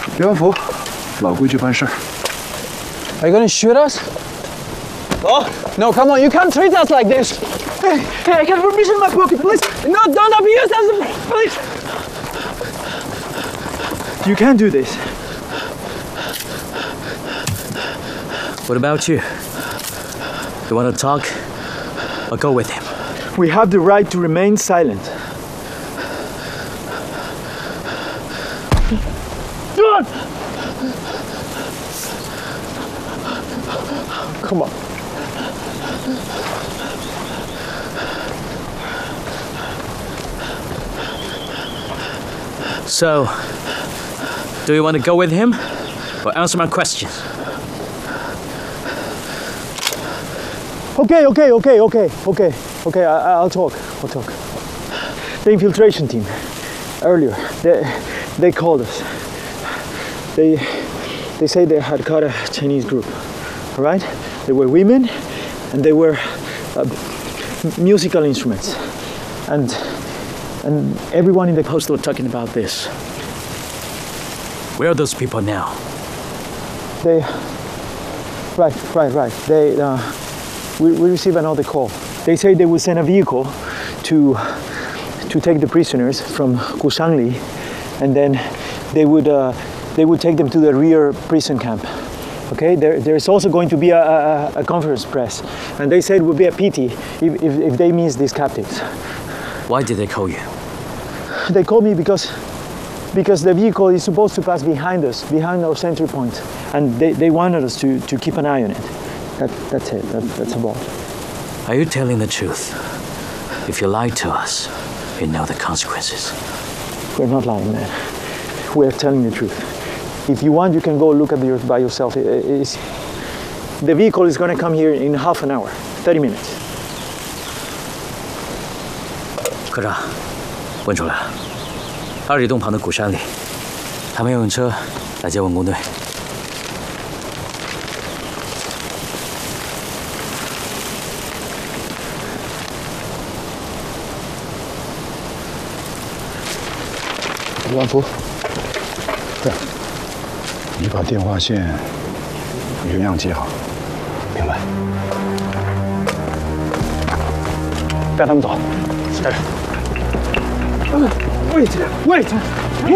刘安福，老规矩办事儿。Are you gonna shoot us? Oh no! Come on! You can't treat us like this. Hey, I got permission in my pocket, please. No, don't abuse us, please. You can't do this. What about you? You want to talk, or go with him? We have the right to remain silent. John! Come on. So, do you want to go with him, or answer my questions? Okay. I'll talk. The infiltration team, earlier, they called us. They say they had caught a Chinese group, all right? They were women, and they were musical instruments, and everyone in the Postal talking about this. Where are those people now? Right. We received another call. They say they will send a vehicle to take the prisoners from Gushangli, and then they would take them to the rear prison camp. Okay, there's also going to be a conference press, and they said it would be a pity if they miss these captives. Why did they call you? They called me because the vehicle is supposed to pass behind us, behind our sentry point, and they wanted us to keep an eye on it. That's it. That's about. Are you telling the truth? If you lie to us, you know the consequences. We're not lying, man. We're telling the truth. If you want, you can go look at it by yourself. The vehicle is going to come here in half an hour, 30 minutes. 科长，问出来了，2里洞旁的古山里，他们要用车来接文工队。 刘安福，是，你把电话线原样接好。明白。带他们走。是。Wait.